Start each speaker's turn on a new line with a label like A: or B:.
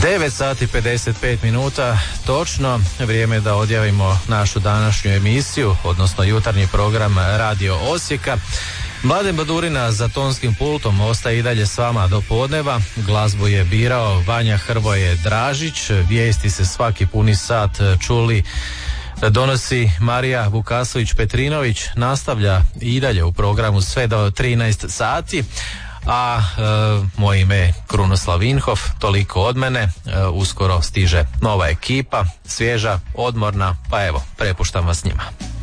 A: 9 sati 55 minuta, točno vrijeme da odjavimo našu današnju emisiju, odnosno jutarnji program Radio Osijeka. Mladen Badurina za tonskim pultom ostaje i dalje s vama do podneva. Glazbu je birao Vanja Hrvoje Dražić, vijesti se svaki puni sat čuli donosi Marija Vukasović-Petrinović, nastavlja i dalje u programu sve do 13 sati. A moje ime je Krunoslav Vinhof, toliko od mene. Uskoro stiže nova ekipa, svježa, odmorna, pa evo, prepuštam vas njima.